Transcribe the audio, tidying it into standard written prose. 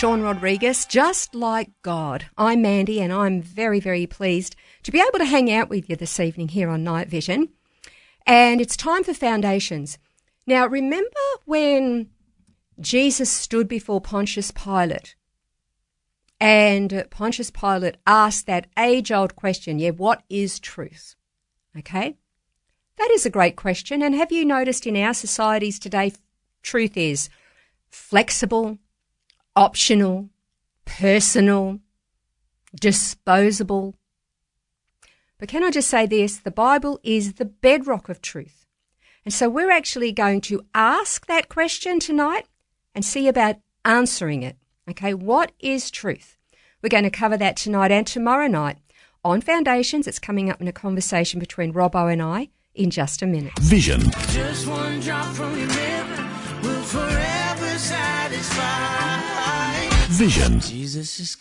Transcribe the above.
Sean Rodriguez, Just Like God. I'm Mandy and I'm very, very pleased to be able to hang out with you this evening here on Night Vision. And it's time for Foundations. Now, remember when Jesus stood before Pontius Pilate and Pontius Pilate asked that age-old question, what is truth? Okay? That is a great question. And have you noticed in our societies today, truth is flexible, optional, personal, disposable. But can I just say this? The Bible is the bedrock of truth. And so we're actually going to ask that question tonight and see about answering it. Okay, what is truth? We're going to cover that tonight and tomorrow night on Foundations. It's coming up in a conversation between Robbo and I in just a minute. Vision. Just one drop from your river will forever satisfy. Vision. Jesus is